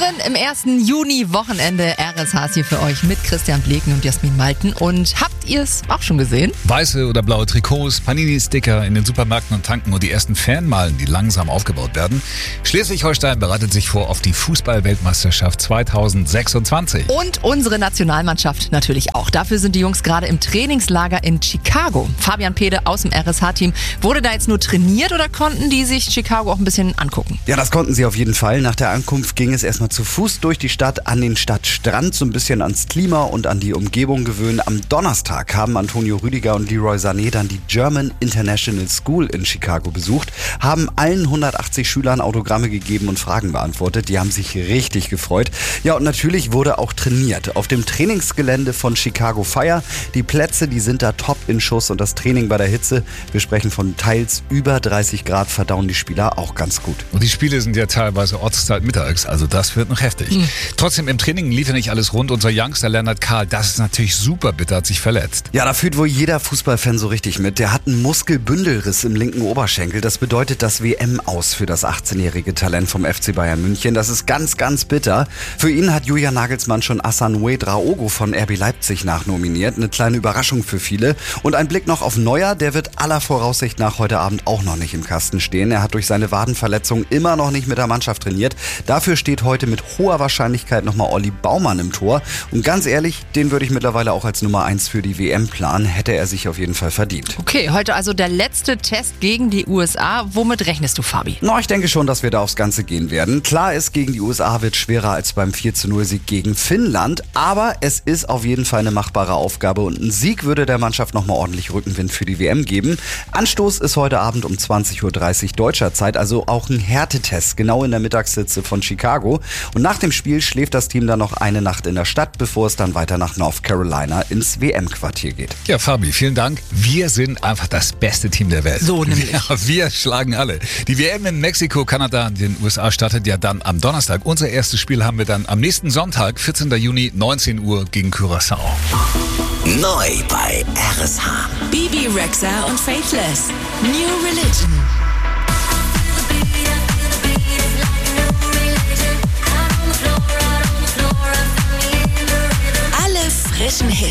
Willkommen im ersten Juni-Wochenende. RSH ist hier für euch mit Christian Bleken und Jasmin Malten. Und habt ihr es auch schon gesehen? Weiße oder blaue Trikots, Panini-Sticker in den Supermärkten und Tanken und die ersten Fanmalen, die langsam aufgebaut werden. Schleswig-Holstein bereitet sich vor auf die Fußball-Weltmeisterschaft 2026. Und unsere Nationalmannschaft natürlich auch. Dafür sind die Jungs gerade im Trainingslager in Chicago. Fabian Pede aus dem RSH-Team. Wurde da jetzt nur trainiert oder konnten die sich Chicago auch ein bisschen angucken? Ja, das konnten sie auf jeden Fall. Nach der Ankunft ging es erstmal zu Fuß durch die Stadt an den Stadtstrand, so ein bisschen ans Klima und an die Umgebung gewöhnen. Am Donnerstag haben Antonio Rüdiger und Leroy Sané dann die German International School in Chicago besucht, haben allen 180 Schülern Autogramme gegeben und Fragen beantwortet. Die haben sich richtig gefreut. Ja, und natürlich wurde auch trainiert. Auf dem Trainingsgelände von Chicago Fire. Die Plätze, die sind da top in Schuss und das Training bei der Hitze, wir sprechen von teils über 30 Grad, verdauen die Spieler auch ganz gut. Und die Spiele sind ja teilweise Ortszeit mittags, also das wird noch heftig. Trotzdem, im Training lief ja nicht alles rund. Unser Youngster Lennart Karl, das ist natürlich super bitter, hat sich verletzt. Ja, da fühlt wohl jeder Fußballfan so richtig mit. Der hat einen Muskelbündelriss im linken Oberschenkel. Das bedeutet das WM aus für das 18-jährige Talent vom FC Bayern München. Das ist ganz, ganz bitter. Für ihn hat Julian Nagelsmann schon Hassan Ouedraogo von RB Leipzig nachnominiert. Eine kleine Überraschung für viele. Und ein Blick noch auf Neuer, der wird aller Voraussicht nach heute Abend auch noch nicht im Kasten stehen. Er hat durch seine Wadenverletzung immer noch nicht mit der Mannschaft trainiert. Dafür steht heute mit hoher Wahrscheinlichkeit nochmal Olli Baumann im Tor. Und ganz ehrlich, den würde ich mittlerweile auch als Nummer 1 für die WM planen. Hätte er sich auf jeden Fall verdient. Okay, heute also der letzte Test gegen die USA. Womit rechnest du, Fabi? Ich denke schon, dass wir da aufs Ganze gehen werden. Klar ist, gegen die USA wird schwerer als beim 4-0-Sieg gegen Finnland. Aber es ist auf jeden Fall eine machbare Aufgabe. Und ein Sieg würde der Mannschaft nochmal ordentlich Rückenwind für die WM geben. Anstoß ist heute Abend um 20.30 Uhr deutscher Zeit. Also auch ein Härtetest, genau in der Mittagssitze von Chicago. Und nach dem Spiel schläft das Team dann noch eine Nacht in der Stadt, bevor es dann weiter nach North Carolina ins WM-Quartier geht. Ja, Fabi, vielen Dank. Wir sind einfach das beste Team der Welt. So nämlich. Ja, wir schlagen alle. Die WM in Mexiko, Kanada und den USA startet ja dann am Donnerstag. Unser erstes Spiel haben wir dann am nächsten Sonntag, 14. Juni, 19 Uhr gegen Curaçao. Neu bei RSH. Bibi Rexha und Faithless. New Religion.